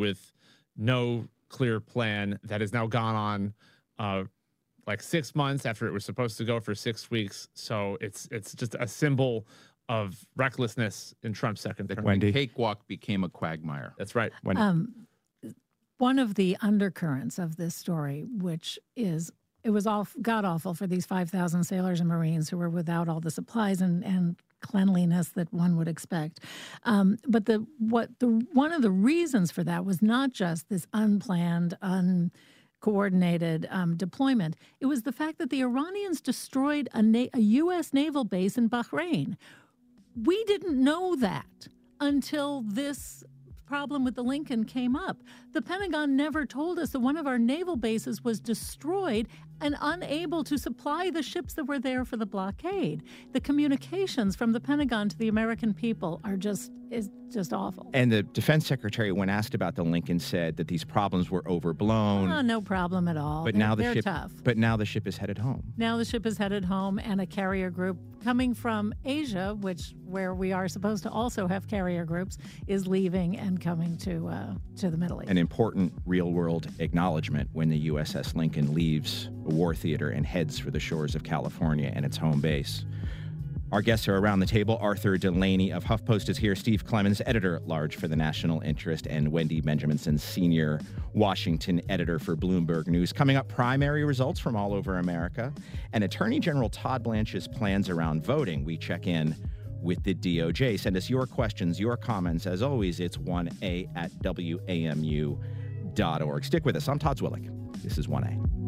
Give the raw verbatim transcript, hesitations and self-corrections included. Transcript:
with no clear plan that has now gone on uh, like six months after it was supposed to go for six weeks. So it's it's just a symbol of recklessness in Trump's second term. Wendy. Cakewalk became a quagmire. That's right. Wendy. Um, one of the undercurrents of this story, which is it was all god awful for these five thousand sailors and Marines who were without all the supplies and, and cleanliness that one would expect. Um, but the what the one of the reasons for that was not just this unplanned, uncoordinated um, deployment. It was the fact that the Iranians destroyed a, na- a U S naval base in Bahrain. We didn't know that until this problem with the Lincoln came up. The Pentagon never told us that one of our naval bases was destroyed and unable to supply the ships that were there for the blockade. The communications from the Pentagon to the American people are just is just awful. And the defense secretary, when asked about the Lincoln, said that these problems were overblown. Oh, no problem at all. But they're, now the they're ship, tough. But now the ship is headed home. Now the ship is headed home, and a carrier group coming from Asia, which where we are supposed to also have carrier groups, is leaving and coming to uh, to the Middle East. An important real-world acknowledgement when the U S S Lincoln leaves a war theater and heads for the shores of California and its home base. Our guests are around the table. Arthur Delaney of HuffPost is here. Steve Clemons, editor-at-large for The National Interest, and Wendy Benjaminson, senior Washington editor for Bloomberg News. Coming up, primary results from all over America, and Attorney General Todd Blanche's plans around voting. We check in with the D O J. Send us your questions, your comments. As always, it's one A at W A M U dot org. Stick with us. I'm Todd Zwillich. This is one A.